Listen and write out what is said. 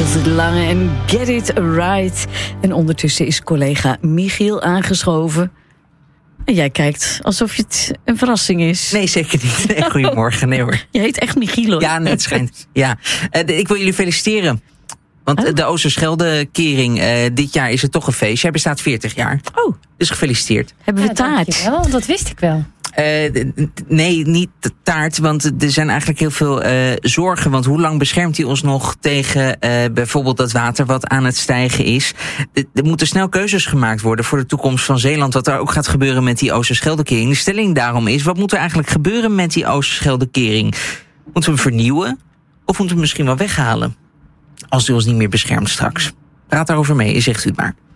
De Lange en Get It Right. En ondertussen is collega Michiel aangeschoven. En jij kijkt alsof het een verrassing is. Nee, zeker niet. Nee, goedemorgen. Nee hoor. Je heet echt Michiel, hoor. Ja, net schijnt. Ja. Ik wil jullie feliciteren. Want de Oosterschelde-kering, dit jaar is het toch een feest. Hij bestaat 40 jaar. Oh. Dus gefeliciteerd. Hebben we taart? Dankjewel, dat wist ik wel. Nee, niet de taart, want er zijn eigenlijk heel veel zorgen. Want hoe lang beschermt hij ons nog tegen bijvoorbeeld dat water wat aan het stijgen is? Er moeten snel keuzes gemaakt worden voor de toekomst van Zeeland. Wat er ook gaat gebeuren met die Oosterschelde-kering. De stelling daarom is, wat moet er eigenlijk gebeuren met die Oosterschelde-kering? Moeten we hem vernieuwen? Of moeten we hem misschien wel weghalen? Als hij ons niet meer beschermt straks. Praat daarover mee, zegt u het maar.